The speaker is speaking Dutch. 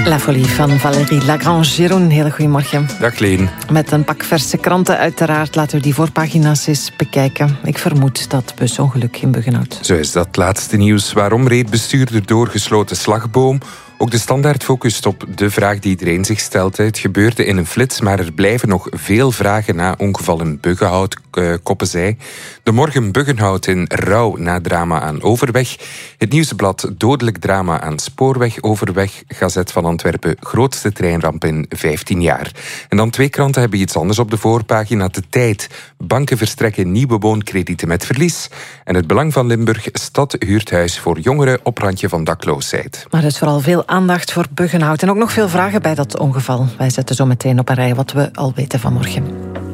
La Folie van Valérie Lagrange. Jeroen, hele goedemorgen. Dag Leen. Met een pak verse kranten uiteraard. Laten we die voorpagina's eens bekijken. Ik vermoed dat busongeluk in Buggenhout. Zo is dat laatste nieuws. Waarom reed bestuurder doorgesloten slagboom? Ook de Standaard focust op de vraag die iedereen zich stelt. Het gebeurde in een flits, maar er blijven nog veel vragen na ongeval in Buggenhout, koppen zij. De Morgen Buggenhout in rouw na drama aan Overweg. Het Nieuwsblad dodelijk drama aan Spoorweg. Overweg, Gazet van Antwerpen, grootste treinramp in 15 jaar. En dan 2 kranten hebben iets anders op de voorpagina. De Tijd. Banken verstrekken nieuwe woonkredieten met verlies. En het Belang van Limburg. Stad huurt huis voor jongeren op randje van dakloosheid. Maar er is vooral veel aandacht voor Buggenhout. En ook nog veel vragen bij dat ongeval. Wij zetten zo meteen op een rij wat we al weten vanmorgen.